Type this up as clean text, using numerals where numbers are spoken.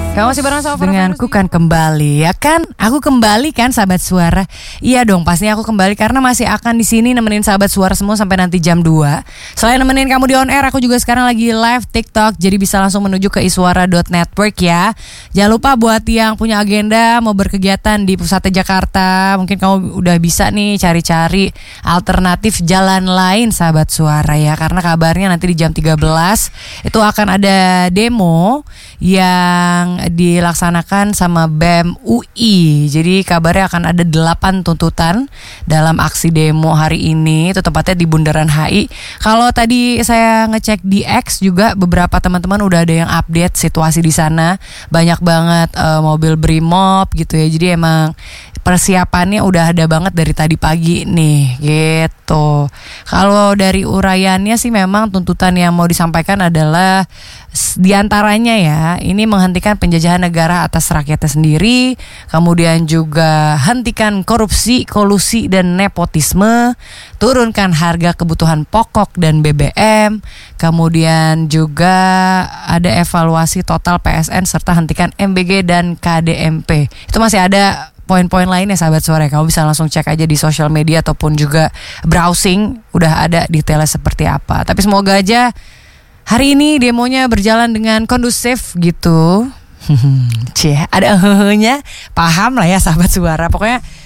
Kamu masih bareng sama denganku kan kembali ya kan? Aku kembali kan sahabat suara. Iya dong, pastinya aku kembali karena masih akan di sini nemenin sahabat suara semua sampai nanti jam 2. Selain nemenin kamu di on air, aku juga sekarang lagi live TikTok. Jadi bisa langsung menuju ke iswara.network ya. Jangan lupa buat yang punya agenda mau berkegiatan di pusat Jakarta, mungkin kamu udah bisa nih cari-cari alternatif jalan lain sahabat suara ya. Karena kabarnya nanti di jam 13 itu akan ada demo yang dilaksanakan sama BEM UI. Jadi kabarnya akan ada 8 tuntutan dalam aksi demo hari ini. Itu tepatnya di Bundaran HI. Kalau tadi saya ngecek di X juga beberapa teman-teman udah ada yang update situasi di sana. Banyak banget mobil Brimob gitu ya. Jadi emang persiapannya udah ada banget dari tadi pagi nih gitu. Kalau dari uraiannya sih memang tuntutan yang mau disampaikan adalah diantaranya ya, ini menghentikan penjajahan negara atas rakyatnya sendiri, kemudian juga hentikan korupsi, kolusi dan nepotisme, turunkan harga kebutuhan pokok dan BBM, kemudian juga ada evaluasi total PSN serta hentikan MBG dan KDMP. Itu masih ada poin-poin lainnya sahabat suara. Kamu bisa langsung cek aja di sosial media ataupun juga browsing, udah ada detailnya seperti apa. Tapi semoga aja hari ini demonya berjalan dengan kondusif gitu. Cie, ada nya paham lah ya sahabat suara. Pokoknya